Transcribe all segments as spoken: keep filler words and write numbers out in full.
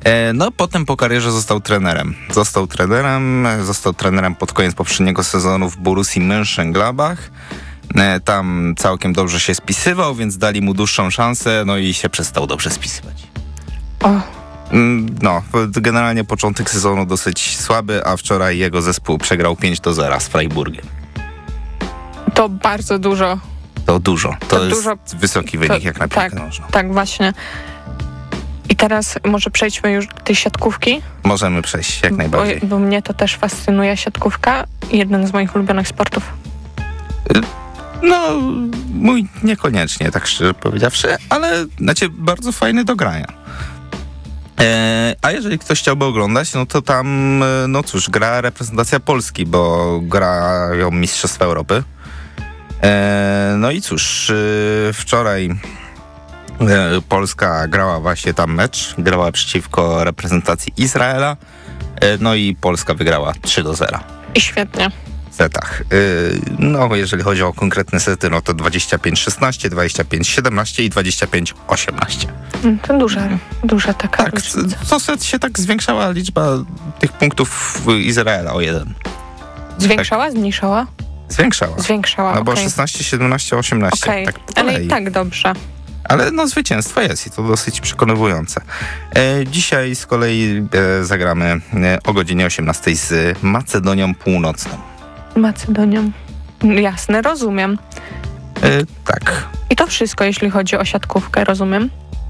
No potem po karierze został trenerem. Został trenerem, został trenerem pod koniec poprzedniego sezonu w Borussii Mönchengladbach. Tam całkiem dobrze się spisywał, więc dali mu dłuższą szansę, no i się przestał dobrze spisywać. O. No, generalnie początek sezonu dosyć słaby, a wczoraj jego zespół przegrał pięć do zera z Freiburgiem. To bardzo dużo. To dużo. To, to jest dużo, wysoki wynik to, jak na piłkę tak, nożną. Tak, właśnie. I teraz może przejdźmy już do tej siatkówki. Możemy przejść, jak najbardziej. Bo, bo mnie to też fascynuje, siatkówka. Jeden z moich ulubionych sportów. No, mój niekoniecznie, tak szczerze powiedziawszy, ale znaczy bardzo fajny do grania. E, a jeżeli ktoś chciałby oglądać, no to tam, no cóż, gra reprezentacja Polski, bo grają Mistrzostwa Europy. E, no i cóż, e, wczoraj e, Polska grała właśnie tam mecz, grała przeciwko reprezentacji Izraela, e, no i Polska wygrała trzy do zera. I świetnie. W setach. No, jeżeli chodzi o konkretne sety, no to dwadzieścia pięć szesnaście, dwadzieścia pięć siedemnaście i dwadzieścia pięć osiemnaście. To duża, duża taka Tak, różnica. co set się tak zwiększała liczba tych punktów Izraela o jeden. Zwiększała, zmniejszała? Zwiększała. Zwiększała, No bo okay. szesnaście, siedemnaście, osiemnaście. Okay. Tak po Ale kolei. i tak dobrze. Ale no zwycięstwo jest i to dosyć przekonywujące. E, dzisiaj z kolei e, zagramy e, o godzinie osiemnastej z Macedonią Północną. Macedonią. Jasne, rozumiem. E, tak. I to wszystko, jeśli chodzi o siatkówkę, rozumiem?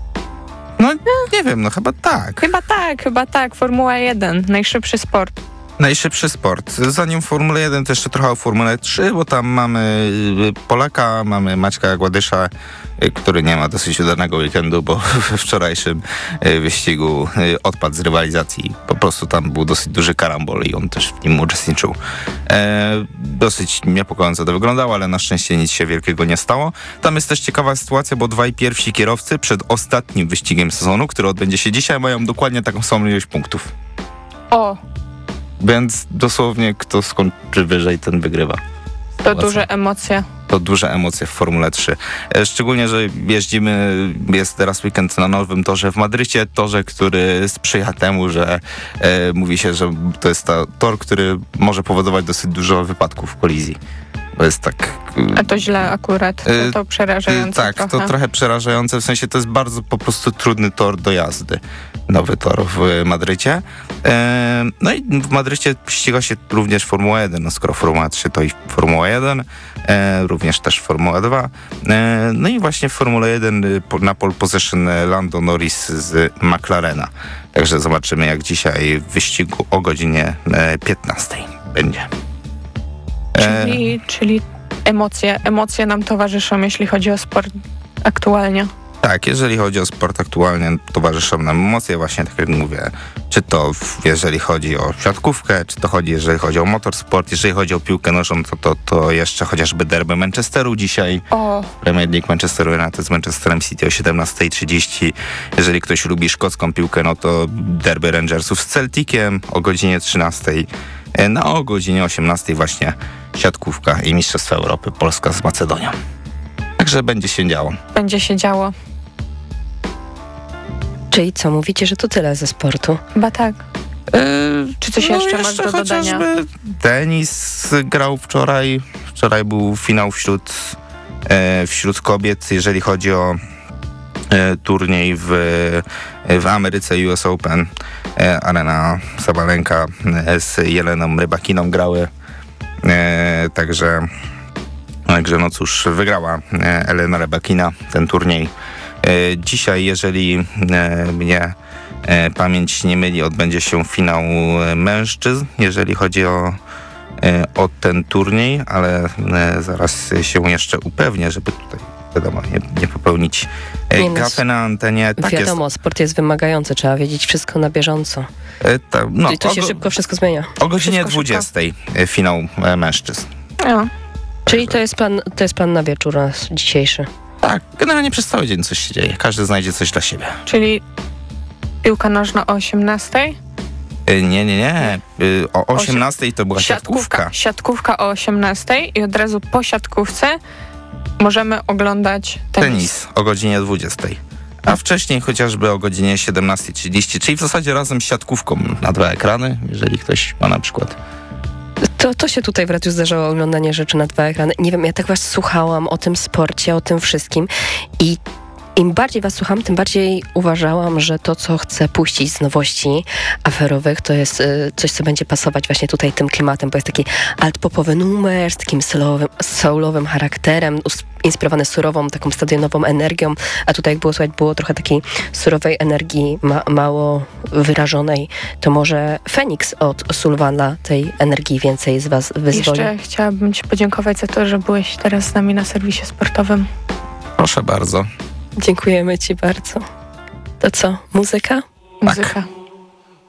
No nie wiem, no chyba tak. Chyba tak, chyba tak. Formuła jeden, najszybszy sport. Najszybszy sport. Zanim Formule jeden, to jeszcze trochę o Formule trzy, bo tam mamy Polaka, mamy Maćka Gładysza, który nie ma dosyć udanego weekendu, bo we wczorajszym wyścigu odpadł z rywalizacji. Po prostu tam był dosyć duży karambol i on też w nim uczestniczył. E, dosyć niepokojąco to wyglądało, ale na szczęście nic się wielkiego nie stało. Tam jest też ciekawa sytuacja, bo dwaj pierwsi kierowcy przed ostatnim wyścigiem sezonu, który odbędzie się dzisiaj, mają dokładnie taką samą ilość punktów. O! Więc dosłownie kto skończy wyżej, ten wygrywa. To duże emocje. To duże emocje w Formule trzy. Szczególnie, że jeździmy, jest teraz weekend na nowym torze w Madrycie, torze, który sprzyja temu, że e, mówi się, że to jest ta, tor, który może powodować dosyć dużo wypadków, kolizji. Bo jest tak... A to źle akurat, to, to przerażające Tak, trochę. to trochę przerażające, w sensie to jest bardzo po prostu trudny tor do jazdy. Nowy tor w Madrycie. E, no i w Madrycie ściga się również Formuła jeden, no skoro Formuła trzy to i Formuła jeden, e, również też Formuła dwa. E, no i właśnie w Formule jeden na pole position Lando Norris z McLarena. Także zobaczymy, jak dzisiaj w wyścigu o godzinie piętnastej będzie. Czyli, czyli emocje, emocje nam towarzyszą, jeśli chodzi o sport aktualnie. Tak, jeżeli chodzi o sport aktualnie, towarzyszą nam emocje, właśnie tak jak mówię, czy to w, jeżeli chodzi o siatkówkę, czy to chodzi, jeżeli chodzi o motorsport, jeżeli chodzi o piłkę nożną, to, to, to jeszcze chociażby derby Manchesteru dzisiaj, o. Premier League Manchesteru United z Manchesterem City o siedemnasta trzydzieści. Jeżeli ktoś lubi szkocką piłkę, no to derby Rangersów z Celticiem o godzinie trzynastej. No o godzinie osiemnastej właśnie siatkówka i Mistrzostwa Europy Polska z Macedonią. Także będzie się działo. Będzie się działo. Czyli co, mówicie, że to tyle ze sportu? Chyba tak. Yy, Czy coś no jeszcze masz do dodania? Tenis grał wczoraj. Wczoraj był finał wśród, e, wśród kobiet, jeżeli chodzi o e, turniej w, w Ameryce U S Open. E, Arena Sabalenka e, z Jeleną Rybakiną grały. E, także, także no cóż, wygrała e, Elena Rybakina ten turniej. E, dzisiaj, jeżeli e, mnie e, pamięć nie myli, odbędzie się finał mężczyzn, jeżeli chodzi o, e, o ten turniej, ale e, zaraz się jeszcze upewnię, żeby tutaj wiadomo, nie, nie popełnić e, gafy na antenie. Tak wiadomo, jest. Sport jest wymagający, trzeba wiedzieć wszystko na bieżąco. E, ta, no, Czyli to się o, szybko wszystko zmienia. O godzinie Wszystko dwudziestej szybko. Finał e, mężczyzn. No. Czyli to jest plan, to jest plan na wieczór nasz dzisiejszy. Tak, generalnie przez cały dzień coś się dzieje. Każdy znajdzie coś dla siebie. Czyli piłka nożna o osiemnastej? E, nie, nie, nie. E, o osiemnastej to była siatkówka. Siatkówka, siatkówka o osiemnastej i od razu po siatkówce możemy oglądać tenis. Tenis o godzinie dwudziestej. A wcześniej chociażby o godzinie siedemnasta trzydzieści, czyli w zasadzie razem z siatkówką na dwa ekrany, jeżeli ktoś ma na przykład. To, to się tutaj w radiu zdarzało, oglądanie rzeczy na dwa ekrany. Nie wiem, ja tak was słuchałam o tym sporcie, o tym wszystkim i im bardziej was słucham, tym bardziej uważałam, że to, co chcę puścić z nowości aferowych, to jest y, coś, co będzie pasować właśnie tutaj tym klimatem, bo jest taki alt-popowy numer z takim soulowym, soulowym charakterem, us- inspirowany surową, taką stadionową energią, a tutaj jak było słuchać, było trochę takiej surowej energii, ma- mało wyrażonej. To może Feniks od Sulliwana tej energii więcej z was wyzwoli. Jeszcze chciałabym ci podziękować za to, że byłeś teraz z nami na serwisie sportowym. Proszę bardzo. Dziękujemy ci bardzo. To co, muzyka? Muzyka.